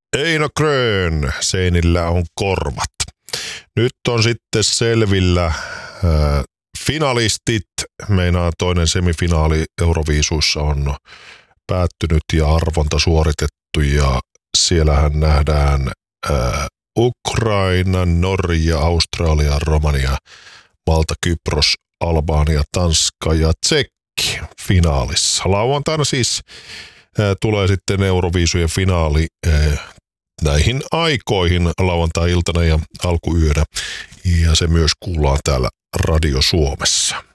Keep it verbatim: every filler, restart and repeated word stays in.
Eino Grön, seinillä on korvat. Nyt on sitten selvillä äh, finalistit. Meinaa toinen semifinaali Euroviisuissa on päättynyt ja arvonta suoritettu ja siellähän nähdään äh, Ukraina, Norja, Australia, Romania, Malta, Kypros, Albania, Tanska ja Tsekki finaalissa. Lauantaina siis äh, tulee sitten Euroviisujen finaali äh, näihin aikoihin lauantai-iltana ja alkuyönä ja se myös kuullaan täällä Radio Suomessa.